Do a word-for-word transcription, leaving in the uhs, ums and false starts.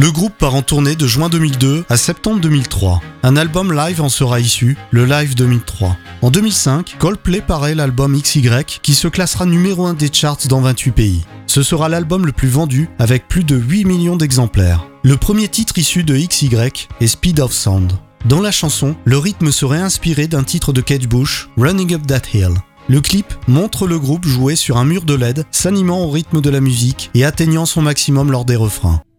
Le groupe part en tournée de juin deux mille deux à septembre deux mille trois. Un album live en sera issu, le Live deux mille trois. En deux mille cinq, Coldplay paraît l'album X Y qui se classera numéro un des charts dans vingt-huit pays. Ce sera l'album le plus vendu avec plus de huit millions d'exemplaires. Le premier titre issu de X Y est Speed of Sound. Dans la chanson, le rythme serait inspiré d'un titre de Kate Bush, Running Up That Hill. Le clip montre le groupe jouer sur un mur de L E D, s'animant au rythme de la musique et atteignant son maximum lors des refrains.